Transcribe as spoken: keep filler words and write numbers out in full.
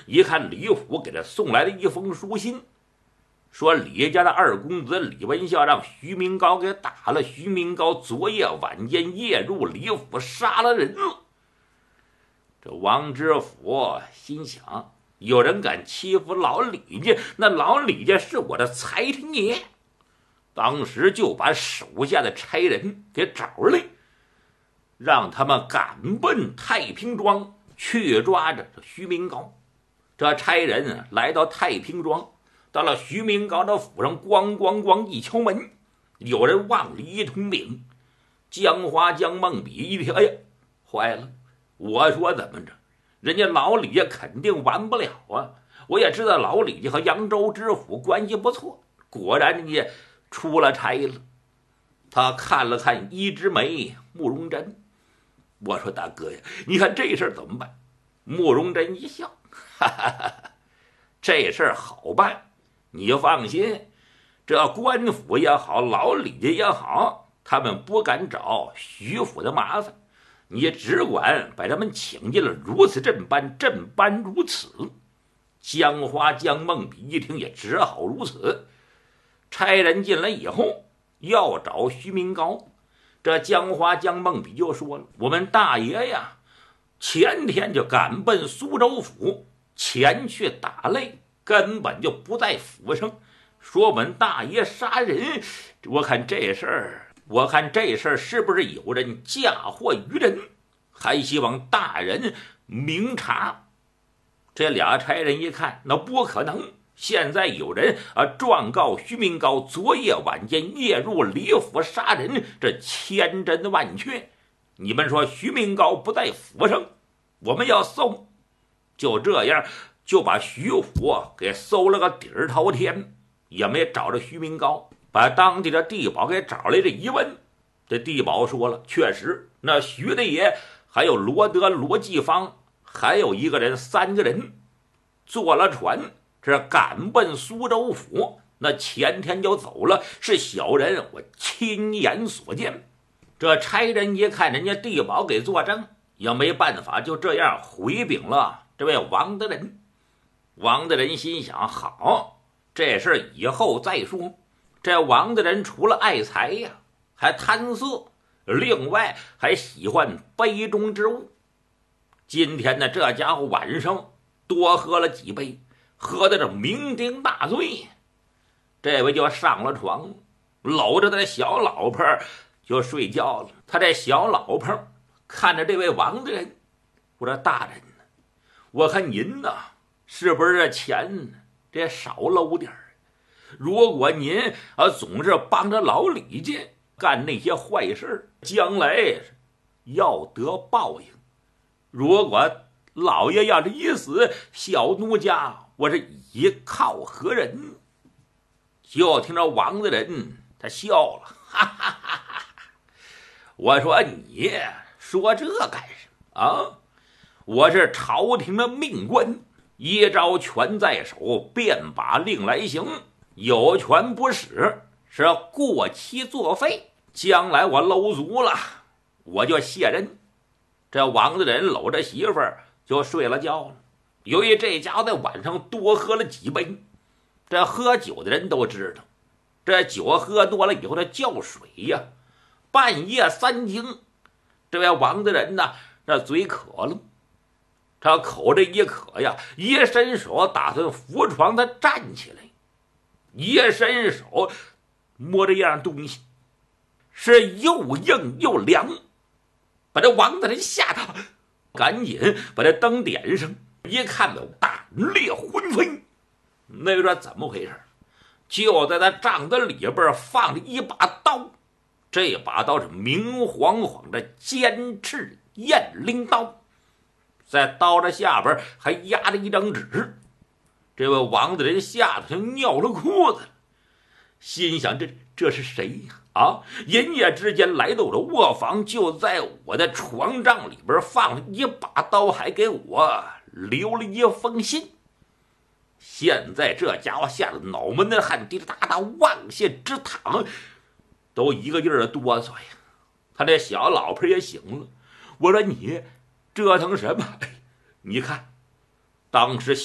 一看李府给他送来的一封书信，说李家的二公子李文孝让徐明高给打了，徐明高昨夜晚间夜入李府杀了人了。这王知府心想，有人敢欺负老李家，那老李家是我的财神爷。当时就把手下的差人给找来，让他们赶奔太平庄去抓着徐明高。这差人来到太平庄，到了徐明高的府上，咣咣咣一敲门，有人往里一通禀。江花江梦比一听，哎呀，坏了！我说怎么着，人家老李家肯定完不了啊！我也知道老李家和扬州知府关系不错，果然人家出了差了。他看了看一枝梅、慕容珍，我说大哥呀，你看这事儿怎么办？慕容珍一笑，哈哈哈哈，这事儿好办，你放心，这官府也好，老李家也好，他们不敢找徐府的麻烦，你只管把他们请进了，如此这般，这般如此。江花江梦比一听也只好如此。差人进来以后要找徐明高，这江花江梦比就说了，我们大爷呀前天就赶奔苏州府前去打擂，根本就不在府上，说我们大爷杀人。我看这事儿我看这事儿是不是有人嫁祸于人，还希望大人明察。这俩差人一看，那不可能，现在有人啊状告徐明高昨夜晚间夜入李府杀人，这千真万确。你们说徐明高不在府上，我们要搜。就这样就把徐府给搜了个底儿朝天，也没找着徐明高。把当地的地保给找来，这一问，这地保说了，确实那徐大爷还有罗德、罗继芳，还有一个人，三个人坐了船，这赶奔苏州府，那前天就走了，是小人我亲眼所见。这差人一看人家地保给作证，也没办法，就这样回禀了这位王大人。王大人心想，好，这事以后再说。这王大人除了爱财呀，还贪色，另外还喜欢杯中之物。今天呢，这家伙晚上多喝了几杯，喝的这酩酊大醉，这位就上了床，搂着他的小老婆就睡觉了。他这小老婆看着这位王大人，我说大人呢，我看您呢是不是这钱这少搂点儿？如果您啊总是帮着老李家干那些坏事，将来要得报应。如果老爷要是一死，小奴家我是依靠何人？就听着王大人他笑了，哈哈哈哈！我说你说这干什么啊？我是朝廷的命官，一招权在手，便把令来行，有权不使是过期作废。将来我搂足了，我就卸任。这王大人搂着媳妇儿就睡了觉了。由于这家伙在晚上多喝了几杯，这喝酒的人都知道，这酒喝多了以后他叫水呀。半夜三更，这位王大人呢，这嘴渴了，他口这一渴呀，一伸手打算扶床，他站起来，一伸手摸着一样东西，是又硬又凉，把这王大人吓到，赶紧把这灯点上，一看到胆裂魂飞。那说怎么回事？就在他帐子里边放着一把刀，这把刀是明晃晃的尖刺雁翎刀，在刀的下边还压着一张纸。这位王大人吓得就尿了裤子了，心想这这是谁呀？啊！一夜之间来到我的卧房，就在我的床帐里边放了一把刀，还给我留了一封信。现在这家伙吓得脑门的汗滴答答往下直淌，都一个劲儿的哆嗦呀。他这小老婆也醒了，我说你折腾什么？你看，当时